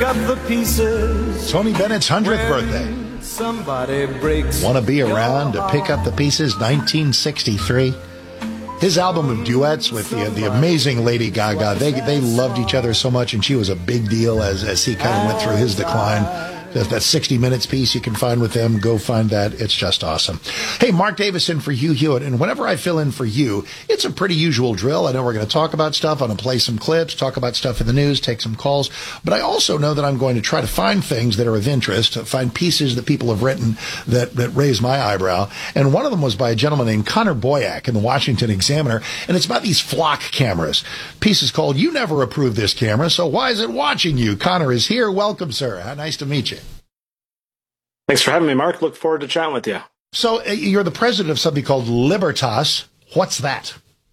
up the pieces. Tony Bennett's 100th birthday. Somebody breaks. Want to be around to pick up the pieces, 1963. His album of duets with the amazing Lady Gaga, they loved each other so much, and she was a big deal as he kind of went through his decline. That 60 Minutes piece you can find with them, go find that. It's just awesome. Hey, Mark Davis in for Hugh Hewitt, and whenever I fill in for you, it's a pretty usual drill. I know we're going to talk about stuff. I'm going to play some clips, talk about stuff in the news, take some calls, but I also know that I'm going to try to find things that are of interest, find pieces that people have written that raise my eyebrow, and one of them was by a gentleman named Connor Boyack in the Washington Examiner, and it's about these flock cameras. Piece is called, "You Never Approved This Camera, so why is it watching you?" Connor is here. Welcome, sir. Nice to meet you. Thanks for having me, Mark. Look forward to chatting with you. So you're the president of something called Libertas. What's that?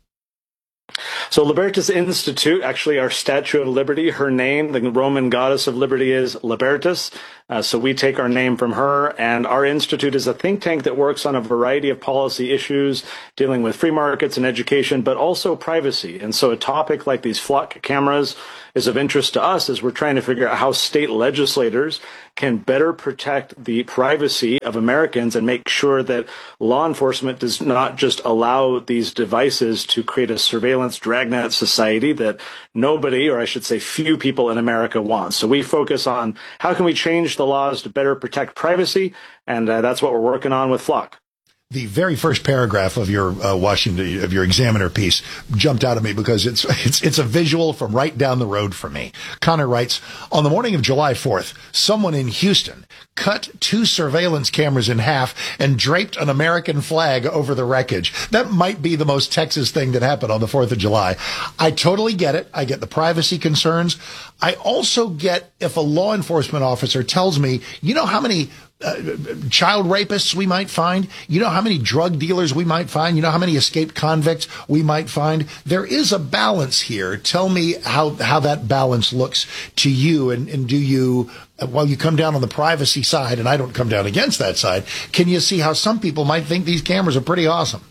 So Libertas Institute, actually our Statue of Liberty, her name, the Roman goddess of liberty, is Libertas. So we take our name from her, and our institute is a think tank that works on a variety of policy issues dealing with free markets and education, but also privacy. And so a topic like these flock cameras is of interest to us as we're trying to figure out how state legislators can better protect the privacy of Americans and make sure that law enforcement does not just allow these devices to create a surveillance dragnet society that nobody, or I should say few people in America want. So we focus on how can we change the laws to better protect privacy, and that's what we're working on with Flock. The very first paragraph of your Examiner piece jumped out at me because it's a visual from right down the road for me. Connor writes, "On the morning of July 4th, someone in Houston cut 2 surveillance cameras in half and draped an American flag over the wreckage." That might be the most Texas thing that happened on the 4th of July. I totally get it. I get the privacy concerns. I also get if a law enforcement officer tells me, you know how many child rapists we might find, you know how many drug dealers we might find, you know how many escaped convicts we might find. There is a balance here. Tell me how that balance looks to you, and do you, while you come down on the privacy side, and I don't come down against that side, can you see how some people might think these cameras are pretty awesome?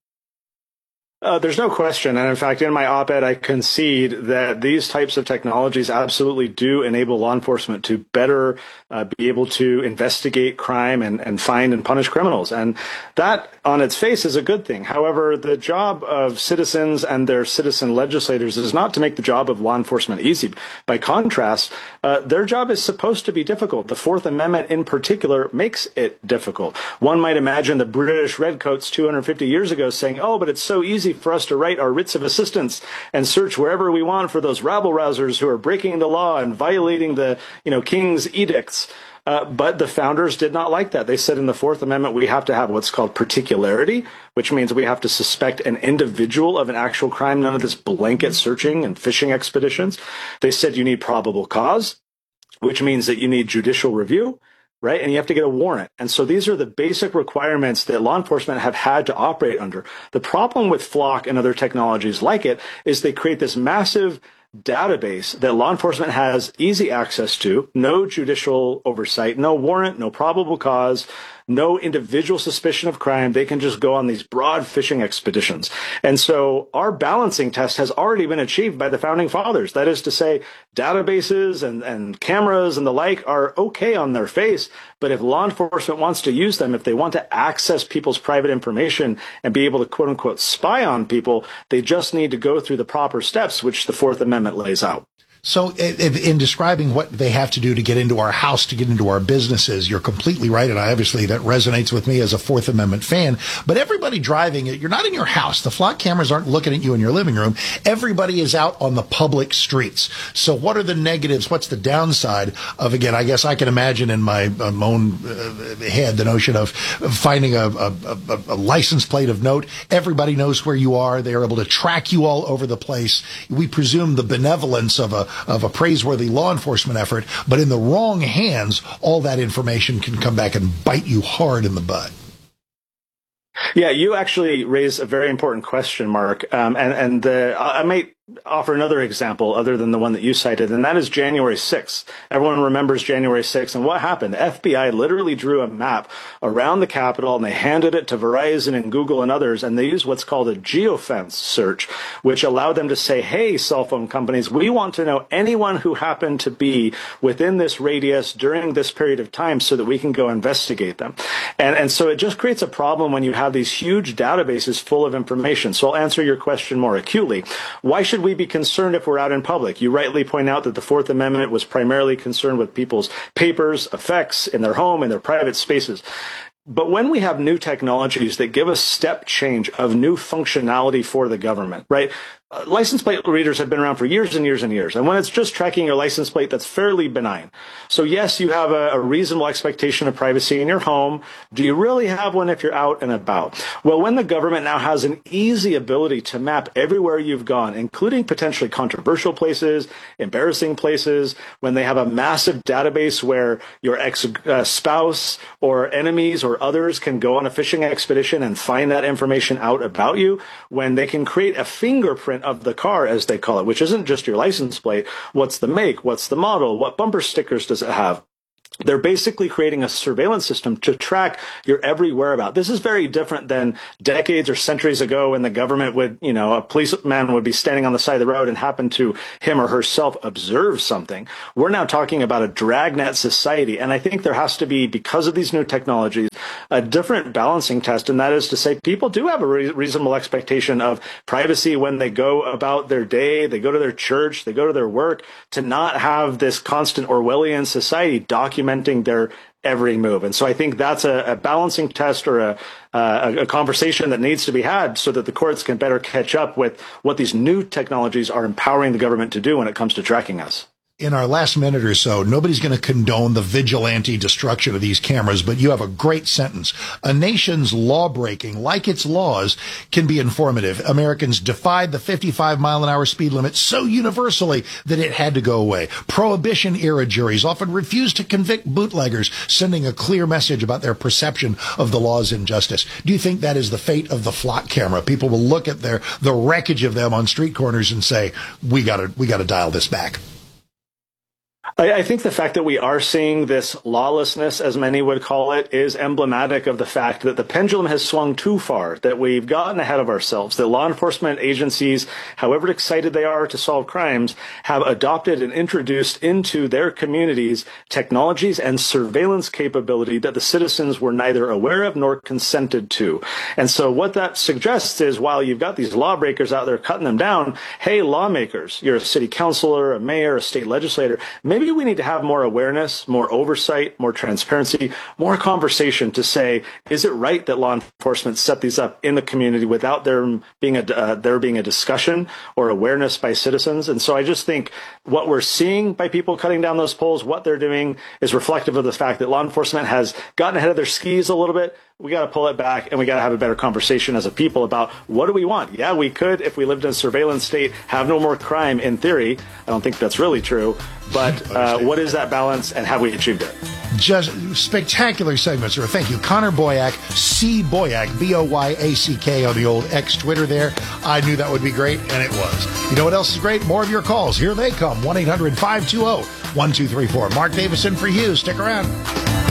There's no question. And in fact, in my op-ed, I concede that these types of technologies absolutely do enable law enforcement to better be able to investigate crime and find and punish criminals. And that on its face is a good thing. However, the job of citizens and their citizen legislators is not to make the job of law enforcement easy. By contrast, their job is supposed to be difficult. The Fourth Amendment in particular makes it difficult. One might imagine the British redcoats 250 years ago saying, "Oh, but it's so easy for us to write our writs of assistance and search wherever we want for those rabble-rousers who are breaking the law and violating the, king's edicts." But the founders did not like that. They said in the Fourth Amendment, we have to have what's called particularity, which means we have to suspect an individual of an actual crime, none of this blanket searching and fishing expeditions. They said you need probable cause, which means that you need judicial review, right? And you have to get a warrant. And so these are the basic requirements that law enforcement have had to operate under. The problem with Flock and other technologies like it is they create this massive database that law enforcement has easy access to, no judicial oversight, no warrant, no probable cause, no individual suspicion of crime. They can just go on these broad fishing expeditions. And so our balancing test has already been achieved by the founding fathers. That is to say, databases and cameras and the like are okay on their face. But if law enforcement wants to use them, if they want to access people's private information and be able to, quote unquote, spy on people, they just need to go through the proper steps, which the Fourth Amendment lays out. So in describing what they have to do to get into our house, to get into our businesses, you're completely right. And obviously that resonates with me as a Fourth Amendment fan. But everybody driving it, you're not in your house. The flock cameras aren't looking at you in your living room. Everybody is out on the public streets. So what are the negatives? What's the downside of, again, I guess I can imagine in my own head the notion of finding a license plate of note. Everybody knows where you are. They are able to track you all over the place. We presume the benevolence of a praiseworthy law enforcement effort, but in the wrong hands, all that information can come back and bite you hard in the butt. Yeah, you actually raise a very important question, Mark. I might offer another example other than the one that you cited, and that is January 6th. Everyone remembers January 6th, and what happened? The FBI literally drew a map around the Capitol, and they handed it to Verizon and Google and others, and they used what's called a geofence search, which allowed them to say, hey, cell phone companies, we want to know anyone who happened to be within this radius during this period of time so that we can go investigate them. And so it just creates a problem when you have these huge databases full of information. So I'll answer your question more acutely. Why should we be concerned if we're out in public? You rightly point out that the Fourth Amendment was primarily concerned with people's papers, effects in their home, in their private spaces. But when we have new technologies that give us step change of new functionality for the government, right? License plate readers have been around for years and years and years. And when it's just tracking your license plate, that's fairly benign. So yes, you have a reasonable expectation of privacy in your home. Do you really have one if you're out and about? Well, when the government now has an easy ability to map everywhere you've gone, including potentially controversial places, embarrassing places, when they have a massive database where your ex-spouse or enemies or others can go on a fishing expedition and find that information out about you, when they can create a fingerprint of the car, as they call it, which isn't just your license plate. What's the make? What's the model? What bumper stickers does it have? They're basically creating a surveillance system to track your every whereabout. This is very different than decades or centuries ago when the government would, a policeman would be standing on the side of the road and happen to him or herself observe something. We're now talking about a dragnet society. And I think there has to be, because of these new technologies, a different balancing test. And that is to say, people do have a reasonable expectation of privacy when they go about their day, they go to their church, they go to their work, to not have this constant Orwellian society documenting their every move. And so I think that's a balancing test or a conversation that needs to be had so that the courts can better catch up with what these new technologies are empowering the government to do when it comes to tracking us. In our last minute or so, nobody's going to condone the vigilante destruction of these cameras, but you have a great sentence. A nation's law breaking, like its laws, can be informative. Americans defied the 55-mile-an-hour speed limit so universally that it had to go away. Prohibition-era juries often refused to convict bootleggers, sending a clear message about their perception of the law's injustice. Do you think that is the fate of the flock camera? People will look at the wreckage of them on street corners and say, we got to dial this back. I think the fact that we are seeing this lawlessness, as many would call it, is emblematic of the fact that the pendulum has swung too far, that we've gotten ahead of ourselves, that law enforcement agencies, however excited they are to solve crimes, have adopted and introduced into their communities technologies and surveillance capability that the citizens were neither aware of nor consented to. And so what that suggests is, while you've got these lawbreakers out there cutting them down, hey, lawmakers, you're a city councilor, a mayor, a state legislator, maybe we need to have more awareness, more oversight, more transparency, more conversation to say, is it right that law enforcement set these up in the community without there being a discussion or awareness by citizens? And so I just think what we're seeing by people cutting down those poles, what they're doing is reflective of the fact that law enforcement has gotten ahead of their skis a little bit. We got to pull it back, and we got to have a better conversation as a people about what do we want. Yeah, we could, if we lived in a surveillance state, have no more crime in theory. I don't think that's really true. But what is that balance, and have we achieved it? Just spectacular segment, sir. Thank you. Connor Boyack, C. Boyack, Boyack on the old X Twitter there. I knew that would be great, and it was. You know what else is great? More of your calls. Here they come. 1-800-520-1234. Mark Davison for you. Stick around.